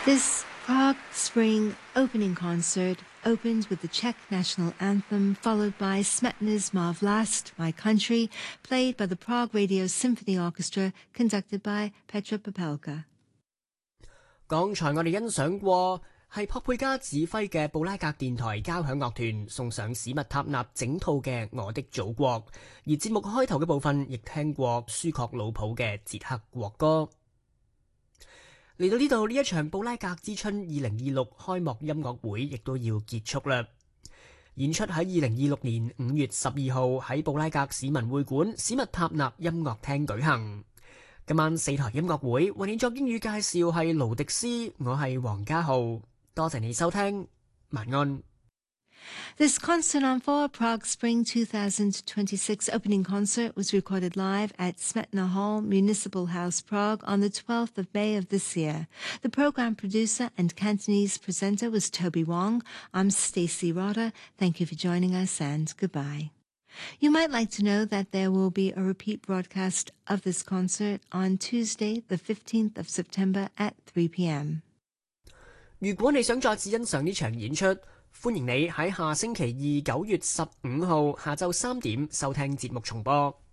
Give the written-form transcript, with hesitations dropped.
This Prague Spring opening concert opened with the Czech national anthem, followed by Smetana's Má Vlast, My Country, played by the Prague Radio Symphony Orchestra, conducted by Petra Popelka. 剛才我哋欣賞過係珀佩加指揮嘅布拉格電台交響樂團送上史密塔納整套嘅《我的祖國》，而節目開頭嘅部分亦聽過舒確魯普嘅捷克國歌。嚟到呢度，呢一場布拉格之春2026開幕音樂會亦都要結束啦。演出喺2026年5月12號喺布拉格市民會館史密塔納音樂廳舉行。今晚4台音樂會為你作英語介紹係盧迪斯，我係黃家浩，多謝你收聽，晚安。 This Concert on 4 Prague Spring 2026 opening concert was recorded live at Smetana Hall, Municipal House, Prague on the 12th of May of this year. The program producer and Cantonese presenter was Toby Wong. I'm Stacey Rotter. Thank you for joining us and goodbye. You might like to know that there will be a repeat broadcast of this concert on Tuesday, the 15th of September at 3 p.m. 如果你想再次欣賞呢場演出，歡迎你喺下星期二9月15號下晝3點收聽節目重播。